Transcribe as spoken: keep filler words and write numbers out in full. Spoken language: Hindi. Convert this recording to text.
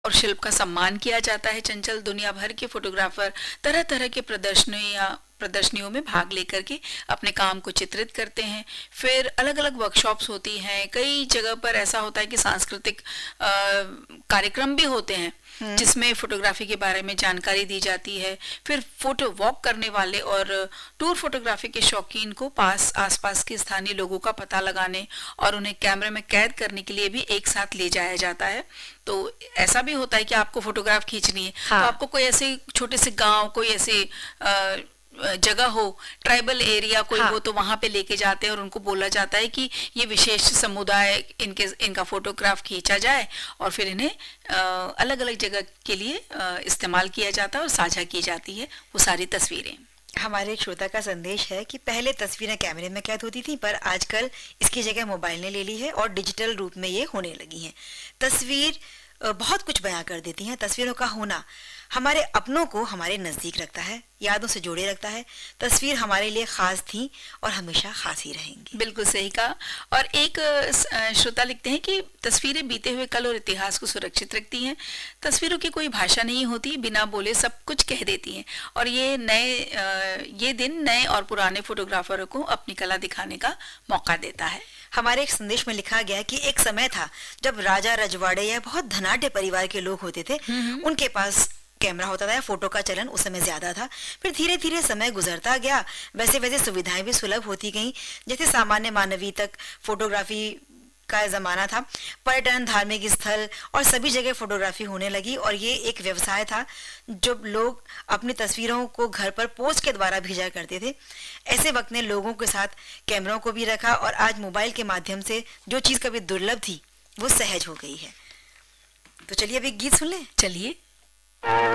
और शिल्प का सम्मान किया जाता है। चंचल दुनिया भर के फोटोग्राफर तरह तरह के प्रदर्शनी या प्रदर्शनियों में भाग लेकर के अपने काम को चित्रित करते हैं। फिर अलग अलग वर्कशॉप्स होती हैं। कई जगह पर ऐसा होता है कि सांस्कृतिक कार्यक्रम भी होते हैं जिसमें फोटोग्राफी के बारे में जानकारी दी जाती है। फिर फोटो वॉक करने वाले और टूर फोटोग्राफी के शौकीन को पास आसपास के स्थानीय लोगों का पता लगाने और उन्हें कैमरे में कैद करने के लिए भी एक साथ ले जाया जाता है। तो ऐसा भी होता है कि आपको फोटोग्राफ खींचनी है, हाँ। तो आपको कोई ऐसे छोटे से गांव, कोई ऐसे आ, जगह हो, ट्राइबल एरिया कोई हाँ। हो, तो वहां पे लेके जाते हैं और उनको बोला जाता है कि ये विशेष समुदाय इनके इनका फोटोग्राफ खींचा जाए और फिर इन्हें अलग अलग जगह के लिए आ, इस्तेमाल किया जाता है और साझा की जाती है वो सारी तस्वीरें। हमारे एक श्रोता का संदेश है कि पहले तस्वीरें कैमरे में कैद होती थी, पर आजकल इसकी जगह मोबाइल ने ले ली है और डिजिटल रूप में ये होने लगी हैं। तस्वीर बहुत कुछ बयां कर देती हैं। तस्वीरों का होना हमारे अपनों को हमारे नजदीक रखता है, यादों से जोड़े रखता है। तस्वीर हमारे लिए खास थी और हमेशा खास ही रहेंगी। बिल्कुल सही कहा। और एक श्रोता लिखते हैं कि तस्वीरें बीते हुए कल और इतिहास को सुरक्षित रखती हैं। तस्वीरों की कोई भाषा नहीं होती, बिना बोले सब कुछ कह देती हैं और ये नए ये दिन नए और पुराने फोटोग्राफरों को अपनी कला दिखाने का मौका देता है। हमारे एक संदेश में लिखा गया कि एक समय था जब राजा रजवाड़े या बहुत धनाढ़ परिवार के लोग होते थे, उनके पास कैमरा होता था, फोटो का चलन उस समय ज्यादा था। फिर धीरे धीरे समय गुजरता गया, वैसे वैसे सुविधाएं भी सुलभ होती गईं। जैसे सामान्य मानवीय तक फोटोग्राफी का जमाना था, पर्यटन, धार्मिक स्थल और सभी जगह फोटोग्राफी होने लगी और ये एक व्यवसाय था जो लोग अपनी तस्वीरों को घर पर पोस्ट के द्वारा भेजा करते थे। ऐसे वक्त ने लोगों के साथ कैमरों को भी रखा और आज मोबाइल के माध्यम से जो चीज कभी दुर्लभ थी वो सहज हो गई है। तो चलिए अभी गीत सुन लें। चलिए।